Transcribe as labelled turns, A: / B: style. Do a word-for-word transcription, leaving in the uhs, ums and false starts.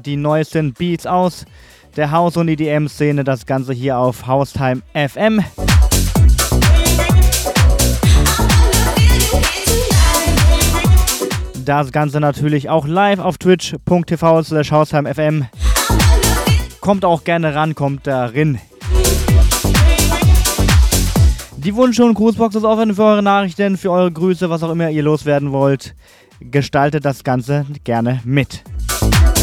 A: die neuesten Beats aus der House- und E D M-Szene. Das Ganze hier auf Haustime F M. Das Ganze natürlich auch live auf twitch punkt t v slash haustime f m. Kommt auch gerne ran, kommt darin. Die Wunsch- und Grußbox ist offen für eure Nachrichten, für eure Grüße, was auch immer ihr loswerden wollt. Gestaltet das Ganze gerne mit.